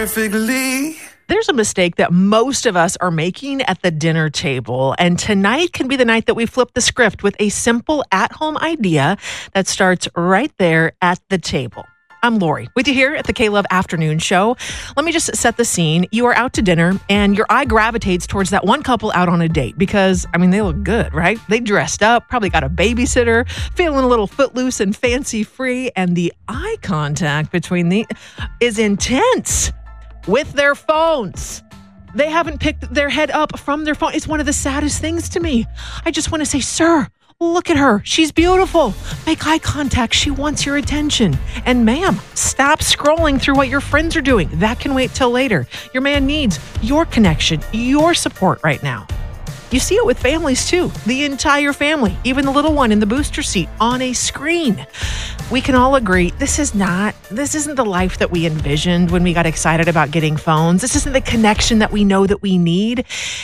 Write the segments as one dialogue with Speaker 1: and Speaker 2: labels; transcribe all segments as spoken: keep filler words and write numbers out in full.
Speaker 1: perfectly.
Speaker 2: There's a mistake that most of us are making at the dinner table, and tonight can be the night that we flip the script with a simple at-home idea that starts right there at the table. I'm Lori, with you here at the K-Love Afternoon Show. Let me just set the scene. You are out to dinner, and your eye gravitates towards that one couple out on a date because, I mean, they look good, right? They dressed up, probably got a babysitter, feeling a little footloose and fancy-free, and the eye contact between the is intense. With their phones. They haven't picked their head up from their phone. It's one of the saddest things to me. I just want to say, sir, look at her. She's beautiful. Make eye contact. She wants your attention. And ma'am, stop scrolling through what your friends are doing. That can wait till later. Your man needs your connection, your support right now. You see it with families too. The entire family, even the little one in the booster seat on a screen. We can all agree this is not, this isn't the life that we envisioned when we got excited about getting phones. This isn't the connection that we know that we need.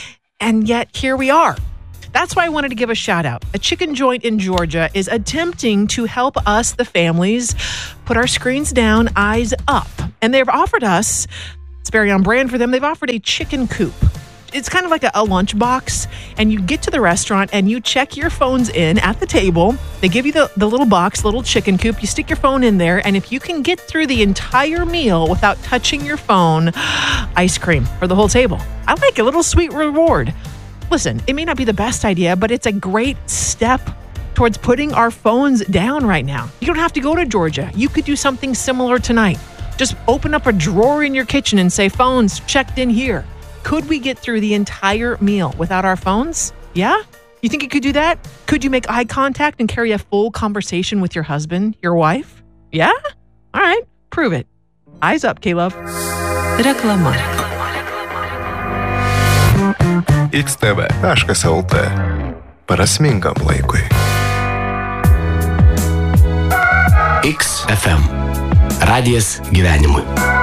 Speaker 2: And yet here we are. That's why I wanted to give a shout out. A chicken joint in Georgia is attempting to help us, the families, put our screens down, eyes up. And they've offered us, it's very on brand for them, they've offered a chicken coop. It's kind of like a, a lunch box, and you get to the restaurant and you check your phones in at the table. They give you the, the little box, little chicken coop. You stick your phone in there, and if you can get through the entire meal without touching your phone, ice cream for the whole table. I like a little sweet reward. Listen, it may not be the best idea, but it's a great step towards putting our phones down right now. You don't have to go to Georgia. You could do something similar tonight. Just open up a drawer in your kitchen and say, phones checked in here. Could we get through the entire meal without our phones? Yeah? You think you could do that? Could you make eye contact and carry a full conversation with your husband, your wife? Yeah? All right, prove it. Eyes up, K-Love.
Speaker 3: Реклама.
Speaker 4: икс ти ви taškas el te. Prasmingam laikui.
Speaker 5: X F M. Radijas gyvenimui.